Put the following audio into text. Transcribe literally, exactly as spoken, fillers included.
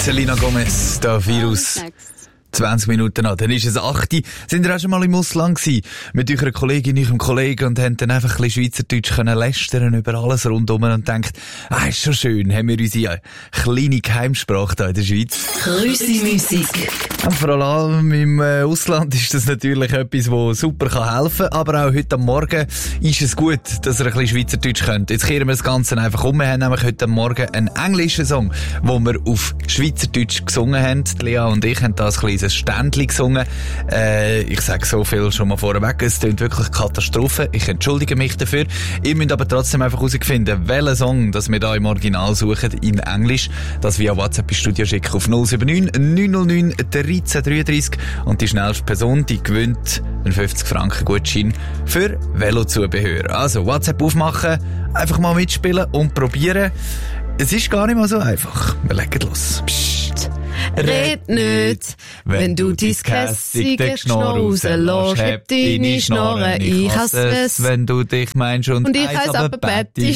Selena Gomez, der Virus. zwanzig Minuten an, dann ist es acht. Sind ihr auch schon mal im Ausland gewesen? Mit eurer Kollegin, eurem Kollegen und haben dann einfach ein bisschen Schweizerdeutsch können lästern über alles rundum und denkt, ah, ist schon schön, haben wir unsere kleine Geheimsprache hier in der Schweiz. Grüßi-Musik. Und vor allem im äh, Ausland ist das natürlich etwas, das super kann helfen kann. Aber auch heute Morgen ist es gut, dass ihr ein bisschen Schweizerdeutsch könnt. Jetzt kehren wir das Ganze einfach um. Wir haben nämlich heute Morgen einen englischen Song, den wir auf Schweizerdeutsch gesungen haben. Die Lea und ich haben da ein kleines Ständchen gesungen. Äh, ich sage so viel schon mal vorweg. Es klingt wirklich Katastrophe. Ich entschuldige mich dafür. Ihr müsst aber trotzdem einfach herausfinden, welchen Song das wir da im Original suchen, in Englisch. Das via WhatsApp ins Studio schicken auf null sieben neun neun null neun dreizehn dreiunddreißig. Und die schnellste Person, die gewinnt einen fünfzig Franken Gutschein für Velozubehör. Also WhatsApp aufmachen, einfach mal mitspielen und probieren. Es ist gar nicht mal so einfach. Wir legen los. Psst. Red nicht, wenn du dein kässige Geschnurr rauslässt, heb deine Schnorren, ich hasse es, wenn du dich meinst und, und ich heiss aber Betty.